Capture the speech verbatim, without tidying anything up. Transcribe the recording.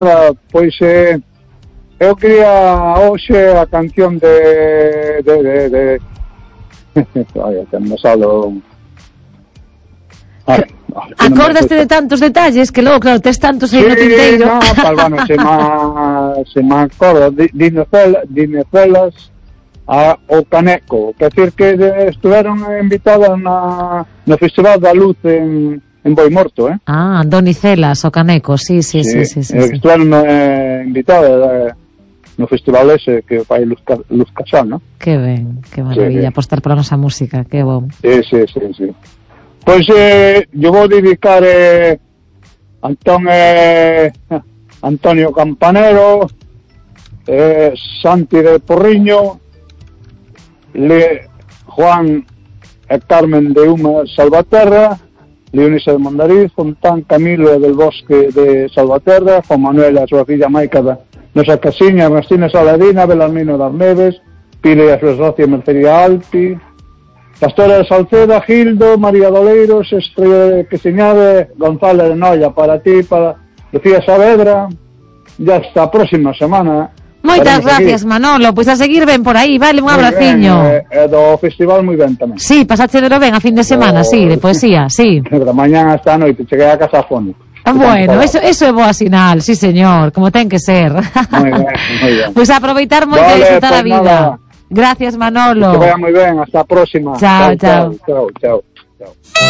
Pois eh, eu quería hoxe a canción de de de, de... Ai, que me salo. Ay, acordaste de tantos detalles que logo, claro, tes tantos aí sí, no tinteiro. No, pues, bueno, se ma se me acorda Dinecelas a o Caneco, que decir que estuveron invitadas na no Festival da Luz en en Boimorto, eh? Ah, Donicelas, o Caneco, sí, sí, sí, sí, sí, sí. Estuveron eh, invitadas eh, no festival ese que fai Luz, Luz Casal, ¿no? Que ben, que maravilla, sí, apostar pola nosa música, que bom. Sí, sí, sí, sí. Pois eh, yo vou dedicar eh, Antón, eh, Antonio Campanero, eh, Santi de Porriño, Le, Juan e Carmen de Uma Salvaterra, Leonisa de Mondariz, Fontán Camilo del Bosque de Salvaterra, Juan Manuel a súa filla Maica da nosa casiña, Ernestina Saladina, Belarmino das Neves, Pile e a súa socia Mercería Alpi, Pastora de Salceda, Gildo, María Doleiros, Estrella de Quesiñade, González de Noia, para ti, para Lucía Saavedra, ya hasta a próxima semana. Moitas gracias, Manolo, pois pues a seguir ben por aí, vale, un abraciño. E eh, eh, do festival moi ben tamén. Sí, pasáchedelo ben a fin de semana, o... sí, de poesía, sí. Da mañá hasta a noite, cheguei a casa a fondo. Bueno, eso, eso é boa sinal, sí señor, como ten que ser. Moi ben, moi ben. Pois pues aproveitar moito vale, e disfrutar pues a vida. Nada. Gracias, Manolo. Que vaya moi ben, hasta a próxima. Chao, chao. Chao, chao, chao. chao.